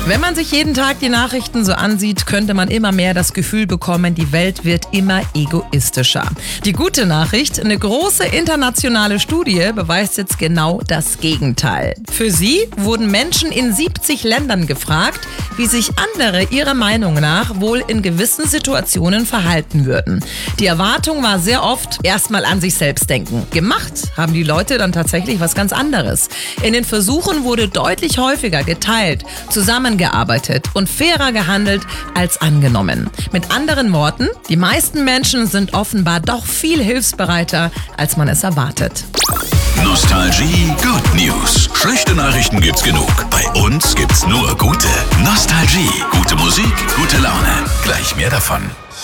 Wenn man sich jeden Tag die Nachrichten so ansieht, könnte man immer mehr das Gefühl bekommen, die Welt wird immer egoistischer. Die gute Nachricht, eine große internationale Studie beweist jetzt genau das Gegenteil. Für sie wurden Menschen in 70 Ländern gefragt, wie sich andere ihrer Meinung nach wohl in gewissen Situationen verhalten würden. Die Erwartung war sehr oft, erstmal an sich selbst denken. Gemacht haben die Leute dann tatsächlich was ganz anderes. In den Versuchen wurde deutlich häufiger geteilt, zusammengearbeitet und fairer gehandelt als angenommen. Mit anderen Worten, die meisten Menschen sind offenbar doch viel hilfsbereiter, als man es erwartet. Nostalgie Good News. Schlechte Nachrichten gibt's genug. Bei uns gibt's nur gute. Nostalgie. Gute Musik, gute Laune. Gleich mehr davon.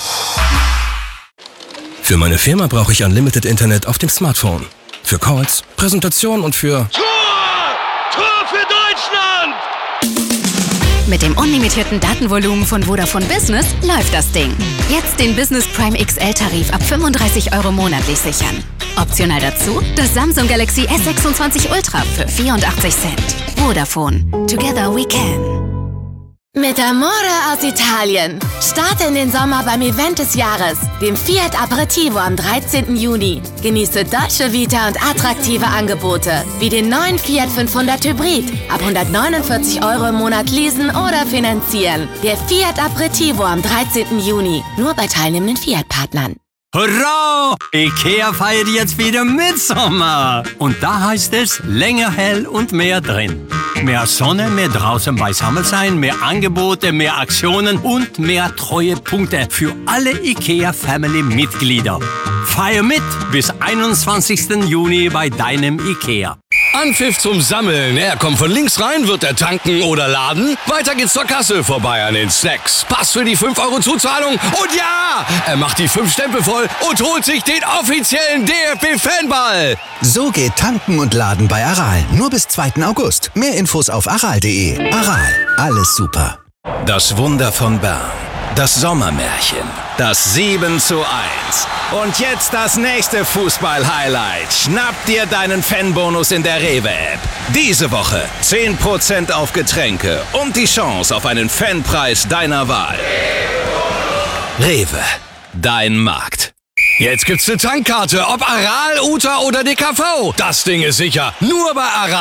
Für meine Firma brauche ich Unlimited Internet auf dem Smartphone. Für Calls, Präsentationen und für... Tor für Deutschland! Mit dem unlimitierten Datenvolumen von Vodafone Business läuft das Ding. Jetzt den Business Prime XL-Tarif ab 35 € monatlich sichern. Optional dazu das Samsung Galaxy S26 Ultra für 84 Cent. Vodafone. Together we can. Mit Amore aus Italien. Starte in den Sommer beim Event des Jahres, dem Fiat Aperitivo am 13. Juni. Genieße Dolce Vita und attraktive Angebote, wie den neuen Fiat 500 Hybrid, ab 149 € im Monat leasen oder finanzieren. Der Fiat Aperitivo am 13. Juni, nur bei teilnehmenden Fiat-Partnern. Hurra! IKEA feiert jetzt wieder Mitsommer. Und da heißt es länger hell und mehr drin. Mehr Sonne, mehr draußen beisammen sein, mehr Angebote, mehr Aktionen und mehr Treuepunkte für alle IKEA-Family-Mitglieder. Feier mit bis 21. Juni bei deinem IKEA. Anpfiff zum Sammeln. Er kommt von links rein, wird er tanken oder laden. Weiter geht's zur Kasse, vorbei an den Snacks. Pass für die 5 € Zuzahlung. Und ja, er macht die 5 Stempel voll und holt sich den offiziellen DFB-Fanball. So geht Tanken und Laden bei Aral. Nur bis 2. August. Mehr Infos auf aral.de. Aral, alles super. Das Wunder von Bern. Das Sommermärchen. Das 7:1. Und jetzt das nächste Fußball-Highlight. Schnapp dir deinen Fanbonus in der Rewe-App. Diese Woche 10% auf Getränke und die Chance auf einen Fanpreis deiner Wahl. Rewe, dein Markt. Jetzt gibt's eine Tankkarte, ob Aral, Uta oder DKV. Das Ding ist sicher, nur bei Aral.